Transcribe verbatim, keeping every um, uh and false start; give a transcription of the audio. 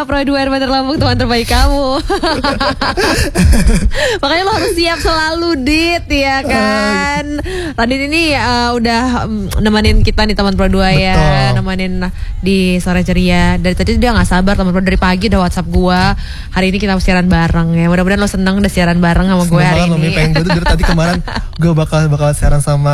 Pro dua Bantar Lampung, teman terbaik kamu. Makanya lo harus siap selalu, Dit, ya kan. Radit ini uh, udah um, nemenin kita nih teman Pro dua ya. Betul. Nemenin di sore ceria. Dari tadi dia gak sabar teman Pro, dari pagi udah WhatsApp gua. Hari ini kita siaran bareng ya. Mudah-mudahan lo seneng udah siaran bareng sama gue hari ini. Seneng banget lo, pengen gue tuh dari tadi kemarin gue bakal bakal siaran sama